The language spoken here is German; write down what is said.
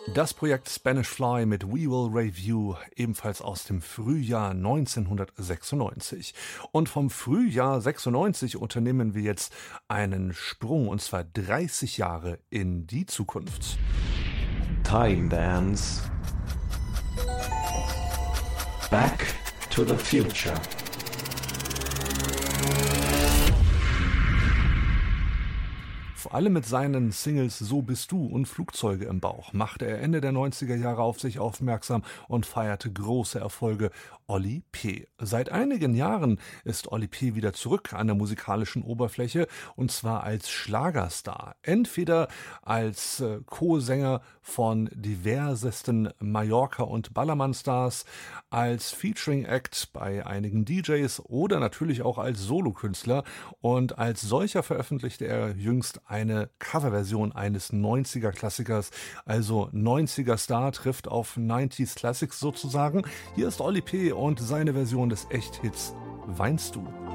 Das Projekt Spanish Fly mit We Will Rave You, ebenfalls aus dem Frühjahr 1996. Und vom Frühjahr 96 unternehmen wir jetzt einen Sprung, und zwar 30 Jahre in die Zukunft. Time Bands. Back to the Future. Vor allem mit seinen Singles So bist du und Flugzeuge im Bauch machte er Ende der 90er Jahre auf sich aufmerksam und feierte große Erfolge. Oli P. Seit einigen Jahren ist Oli P. wieder zurück an der musikalischen Oberfläche, und zwar als Schlagerstar. Entweder als Co-Sänger von diversesten Mallorca- und Ballermann-Stars, als Featuring-Act bei einigen DJs oder natürlich auch als Solokünstler. Und als solcher veröffentlichte er jüngst eine Coverversion eines 90er-Klassikers, also 90er-Star trifft auf 90s-Classics sozusagen. Hier ist Oli P. und seine Version des Echt-Hits Weinst du?